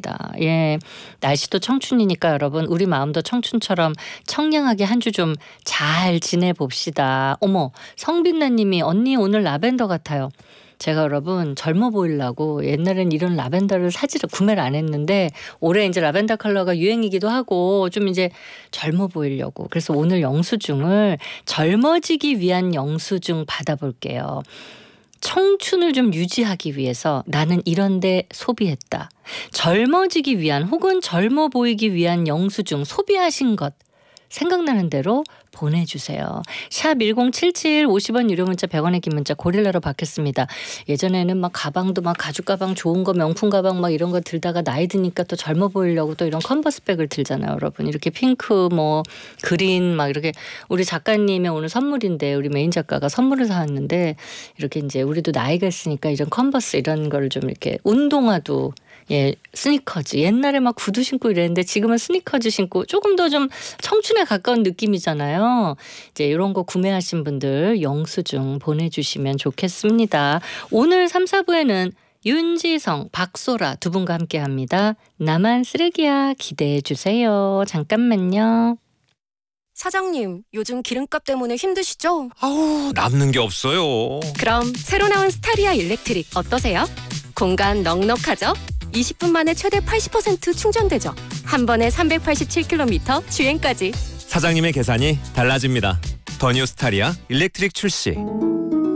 좋습니다. 예, 날씨도 청춘이니까 여러분 우리 마음도 청춘처럼 청량하게 한 주 좀 잘 지내봅시다. 어머, 성빛나님이 언니 오늘 라벤더 같아요. 제가 여러분 젊어 보이려고 옛날엔 이런 라벤더를 구매를 안 했는데 올해 이제 라벤더 컬러가 유행이기도 하고 좀 이제 젊어 보이려고 그래서 오늘 영수증을 젊어지기 위한 영수증 받아볼게요. 청춘을 좀 유지하기 위해서 나는 이런데 소비했다. 젊어지기 위한 혹은 젊어 보이기 위한 영수증 소비하신 것 생각나는 대로 보내주세요. 샵 1077 50원 유료 문자 100원의 긴 문자 고릴라로 받겠습니다. 예전에는 막 가방도 막 가죽 가방 좋은 거 명품 가방 막 이런 거 들다가 나이 드니까 또 젊어 보이려고 또 이런 컨버스 백을 들잖아요. 여러분 이렇게 핑크 뭐 그린 막 이렇게 우리 작가님의 오늘 선물인데 우리 메인 작가가 선물을 사왔는데 이렇게 이제 우리도 나이가 있으니까 이런 컨버스 이런 거를 좀 이렇게 운동화도 예, 스니커즈. 옛날에 막 구두 신고 이랬는데 지금은 스니커즈 신고 조금 더 좀 청춘에 가까운 느낌이잖아요. 이제 이런 거 구매하신 분들 영수증 보내주시면 좋겠습니다. 오늘 3, 4부에는 윤지성, 박소라 두 분과 함께합니다. 나만 쓰레기야 기대해 주세요. 잠깐만요. 사장님, 요즘 기름값 때문에 힘드시죠? 아우, 남는 게 없어요. 그럼 새로 나온 스타리아 일렉트릭 어떠세요? 공간 넉넉하죠? 20분 만에 최대 80% 충전되죠. 한 번에 387km 주행까지. 사장님의 계산이 달라집니다. 더 뉴 스타리아 일렉트릭 출시.